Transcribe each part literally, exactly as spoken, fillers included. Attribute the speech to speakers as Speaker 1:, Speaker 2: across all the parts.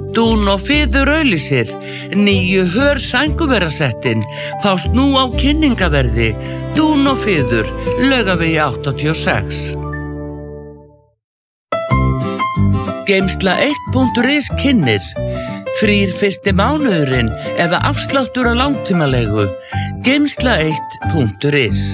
Speaker 1: Dún og Fiður auglýsir. Nýju hör sænguverasettin fást nú á kynningaverði. Dún og Fiður, Laugavegi áttatíu og sex. Geymsla eitt punktur is kynnir. Frýr fyrsti mánuðurinn eða afsláttur á langtímalegu. Geymsla eitt punktur is.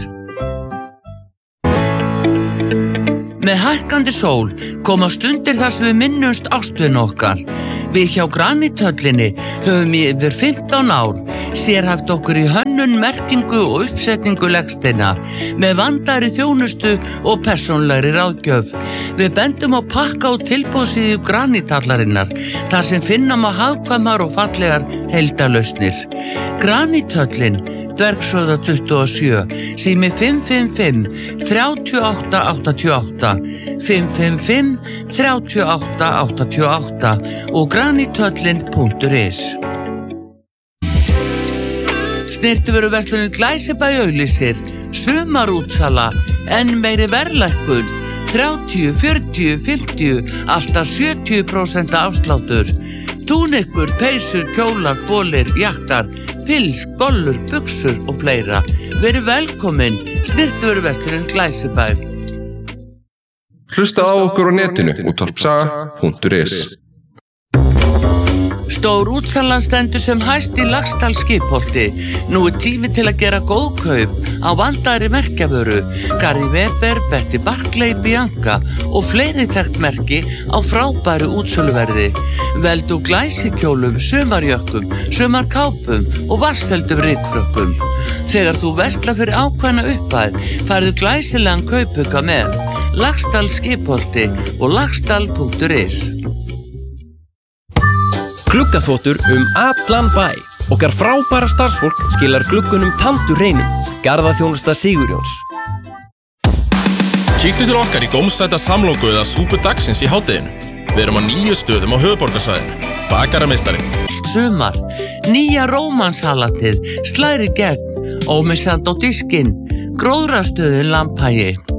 Speaker 1: Með hækkandi sól koma stundir þar sem við minnumst ástvin okkar. Við hjá Granithöllinni höfum í yfir fimmtán ár sérhæft okkur í hönnun, merkingu og uppsetningu legsteina með vandaðri þjónustu og persónlegri ráðgjöf. Við bendum á pakka og tilboðssíðu Granithallarinnar þar sem finna má hagkvæmar og fallegar heildarlausnir. Granithöllin, Dvergshöfða tuttugu og sjö, sími fimm fimm fimm, þrjú átta átta átta, fimm fimm fimm, þrjú átta átta átta og granithöllin punktur is. Snyrtivöruverslunin Glæsibæ auglýsir, sumarútsala, enn meiri verðlækkun, þrjátíu, fjörutíu, fimmtíu, alltaf sjötíu prósent afsláttur. Túnikur, peysur, kjólar, bolir, jakkar, pils, gollur, buxur og fleira. Verið velkomin, Snyrtivöruverslunin Glæsibæ.
Speaker 2: Hlusta á okkur á netinu, útvarpsaga punktur is.
Speaker 1: Stór útsalan stendur sem hæst í Laxdal skipholti. Nú er tími til að gera góð kaup á vandaðri merkjavöru. Gary Weber, Betty Barclay, Bianca og fleiri þekkt merki á frábæru útsöluverði. Veldu glæsikjólum, sumarjökkum, sumarkápum og vatnsfeldum rykfrökkum. Þegar þú verslar fyrir ákveðna upphæð, færðu glæsilegan kaupauka með. Laxdal skipholti og laxdal punktur is.
Speaker 3: Gluggaþvottur um allan bæ. Okkar frábæra starfsfólk skilar gluggunum tandur hreinum. Garðaþjónusta Sigurjóns.
Speaker 4: Kíktu til okkar í gómsæta samloku eða súpu dagsins í hádeginu. Við erum á níu stöðum á höfuðborgarsvæðinu. Bakarameistarinn.
Speaker 1: Sumar, nýja rómansalatið, slæri gegn, ómissandi á diskinn, gróðrastöðin Lambhagi.